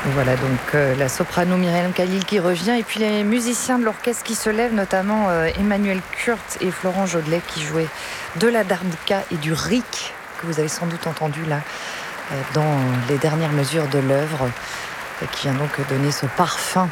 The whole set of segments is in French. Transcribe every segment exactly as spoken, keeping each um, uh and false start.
Et voilà donc euh, la soprano Myriam Khalil qui revient et puis les musiciens de l'orchestre qui se lèvent, notamment euh, Emmanuel Kurt et Florent Jodelet qui jouaient de la darbuka et du riq que vous avez sans doute entendu là euh, dans les dernières mesures de l'œuvre et qui vient donc donner ce parfum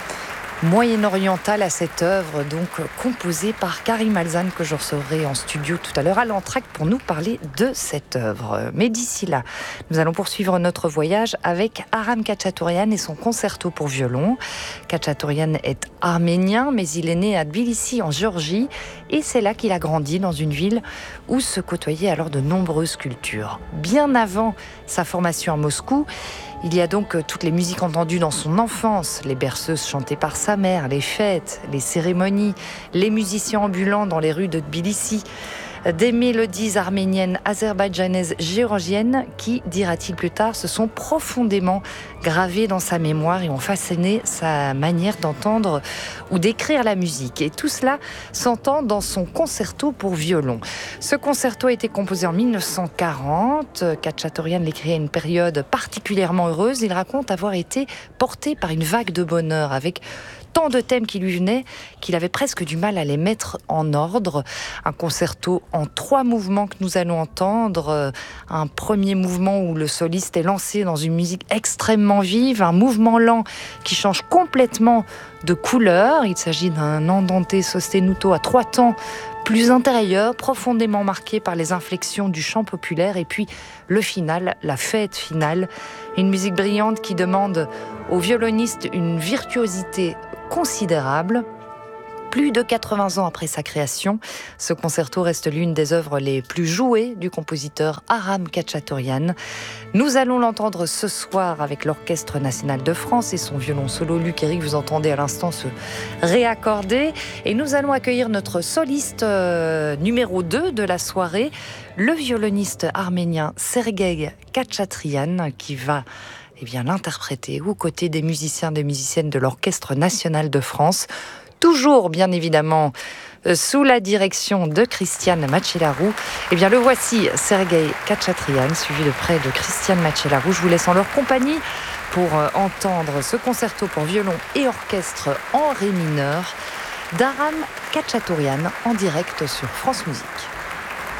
moyen-oriental à cette œuvre, donc composée par Karim Alzan, que je recevrai en studio tout à l'heure à l'Entracte pour nous parler de cette œuvre. Mais d'ici là, nous allons poursuivre notre voyage avec Aram Khachaturian et son concerto pour violon. Khachaturian est arménien, mais il est né à Tbilissi en Géorgie et c'est là qu'il a grandi, dans une ville où se côtoyaient alors de nombreuses cultures. Bien avant sa formation à Moscou, il y a donc toutes les musiques entendues dans son enfance, les berceuses chantées par sa mère, les fêtes, les cérémonies, les musiciens ambulants dans les rues de Tbilissi, des mélodies arméniennes, azerbaïdjanaises, géorgiennes qui, dira-t-il plus tard, se sont profondément gravées dans sa mémoire et ont façonné sa manière d'entendre ou d'écrire la musique. Et tout cela s'entend dans son concerto pour violon. Ce concerto a été composé en mille neuf cent quarante. Khachaturian l'écrit à une période particulièrement heureuse. Il raconte avoir été porté par une vague de bonheur avec tant de thèmes qui lui venaient qu'il avait presque du mal à les mettre en ordre. Un concerto en trois mouvements que nous allons entendre. Un premier mouvement où le soliste est lancé dans une musique extrêmement vive, un mouvement lent qui change complètement de couleur. Il s'agit d'un andante sostenuto à trois temps plus intérieur, profondément marqué par les inflexions du chant populaire. Et puis le final, la fête finale, une musique brillante qui demande au violoniste une virtuosité considérable. Plus de quatre-vingts ans après sa création, ce concerto reste l'une des œuvres les plus jouées du compositeur Aram Khachaturian. Nous allons l'entendre ce soir avec l'Orchestre national de France et son violon solo Luc Eric, vous entendez à l'instant se réaccorder. Et nous allons accueillir notre soliste euh, numéro deux de la soirée, le violoniste arménien Sergueï Khachaturian, qui va eh bien, l'interpréter aux côtés des musiciens et des musiciennes de l'Orchestre national de France. Toujours, bien évidemment, euh, sous la direction de Cristiane Machelarou. Eh bien, le voici, Sergueï Khachaturian, suivi de près de Cristiane Machelarou. Je vous laisse en leur compagnie pour euh, entendre ce concerto pour violon et orchestre en ré mineur d'Aram Khachaturian en direct sur France Musique.